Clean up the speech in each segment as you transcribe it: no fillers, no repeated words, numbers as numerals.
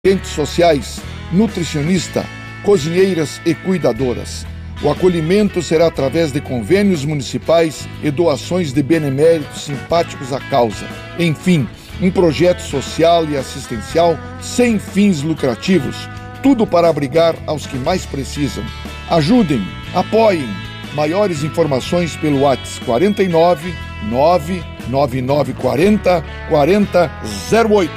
assistentes sociais, nutricionista, cozinheiras e cuidadoras. O acolhimento será através de convênios municipais e doações de beneméritos simpáticos à causa. Enfim, um projeto social e assistencial sem fins lucrativos, tudo para abrigar aos que mais precisam. Ajudem, apoiem. Maiores informações pelo WhatsApp 49 99940 4008.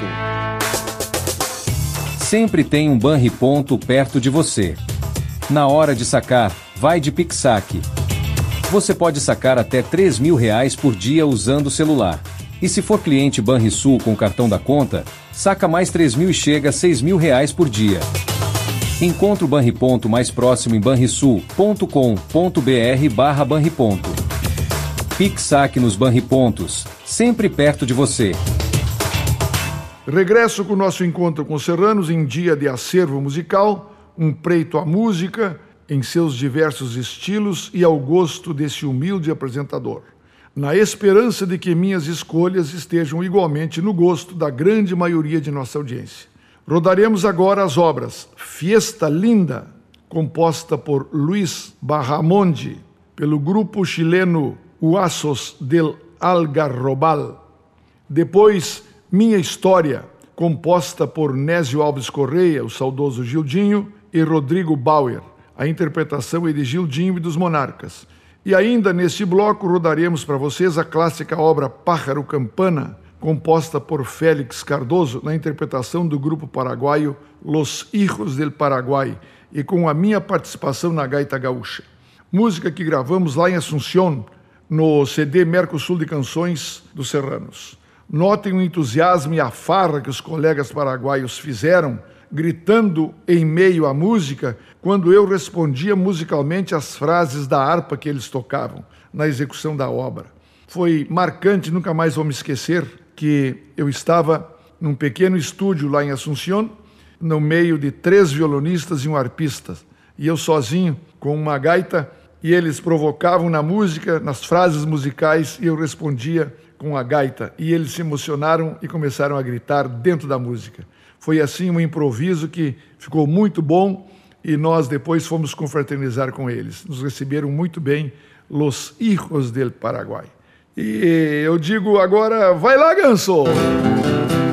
Sempre tem um Banriponto perto de você. Na hora de sacar, vai de PicSac. Você pode sacar até R$3.000 por dia usando o celular. E se for cliente Banrisul com o cartão da conta, saca mais 3.000 e chega a R$6.000 por dia. Encontre o Banriponto mais próximo em banrisul.com.br/Banriponto. PicSac nos Banripontos, sempre perto de você. Regresso com o nosso encontro com serranos em dia de acervo musical, um preito à música em seus diversos estilos e ao gosto desse humilde apresentador, na esperança de que minhas escolhas estejam igualmente no gosto da grande maioria de nossa audiência. Rodaremos agora as obras Fiesta Linda, composta por Luis Bahamonde, pelo grupo chileno Huasos del Algarrobal. Depois, Minha História, composta por Nésio Alves Correia, o saudoso Gildinho, e Rodrigo Bauer. A interpretação é de Gildinho e dos Monarcas. E ainda neste bloco rodaremos para vocês a clássica obra Pájaro Campana, composta por Félix Cardoso, na interpretação do grupo paraguaio Los Hijos del Paraguai, e com a minha participação na gaita gaúcha. Música que gravamos lá em Assunción, no CD Mercosul de Canções dos Serranos. Notem o entusiasmo e a farra que os colegas paraguaios fizeram, gritando em meio à música, quando eu respondia musicalmente as frases da harpa que eles tocavam na execução da obra. Foi marcante, nunca mais vou me esquecer, que eu estava num pequeno estúdio lá em Assunción, no meio de 3 violonistas e um arpista, e eu sozinho com uma gaita, e eles provocavam na música, nas frases musicais, e eu respondia com a gaita, e eles se emocionaram e começaram a gritar dentro da música. Foi assim um improviso que ficou muito bom, e nós depois fomos confraternizar com eles. Nos receberam muito bem, Los Hijos del Paraguai. E eu digo agora, vai lá, Ganso!